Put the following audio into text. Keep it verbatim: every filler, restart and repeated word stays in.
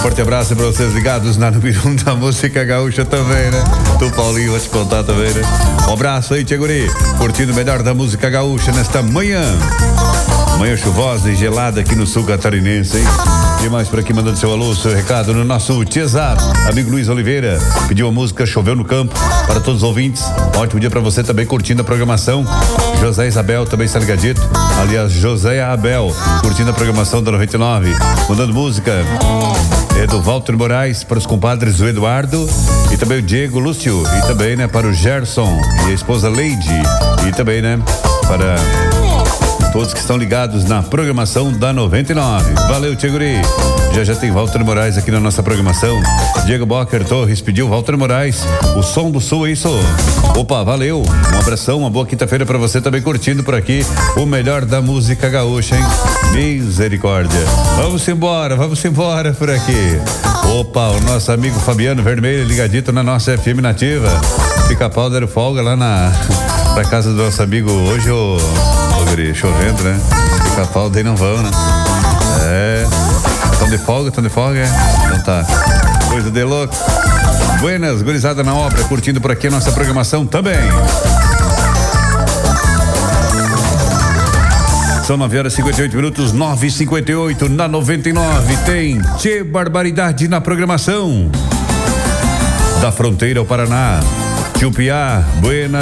forte abraço pra vocês ligados na número um da música gaúcha também, né? Do Paulinho, vou te contar também, né? Um abraço aí, Tia Guri, curtindo o melhor da música gaúcha nesta manhã. Manhã chuvosa e gelada aqui no sul catarinense, hein? E mais por aqui mandando seu alô, seu recado no nosso WhatsApp. Amigo Luiz Oliveira pediu a música Choveu no Campo para todos os ouvintes. Ótimo dia para você também curtindo a programação. José Isabel também está ligadito. Aliás, José Abel curtindo a programação da noventa e nove. Mandando música é do Walter Moraes para os compadres o Eduardo e também o Diego Lúcio e também, né, para o Gerson e a esposa Leide e também, né, para todos que estão ligados na programação da noventa e nove. Valeu, Tia Guri. Já já tem Walter Moraes aqui na nossa programação. Diego Bocker Torres pediu Walter Moraes, o som do sul, é isso. Opa, valeu. Um abração, uma boa quinta-feira pra você também curtindo por aqui o melhor da música gaúcha, hein? Misericórdia. Vamos embora, vamos embora por aqui. Opa, o nosso amigo Fabiano Vermelho ligadito na nossa F M Nativa. Pica-pau deram folga lá na pra casa do nosso amigo hoje, ô, ô guri, chovendo, né? Pica-pau daí não vão, né? É. Estão de folga, estão de folga, é? Então tá. Coisa de louco. Buenas, gurizada na obra, curtindo por aqui a nossa programação também. São nove horas e cinquenta e oito minutos, nove e cinquenta e oito na noventa e nove. Tem Tchê Barbaridade na programação. Da fronteira ao Paraná. Tio Piá, Buenas.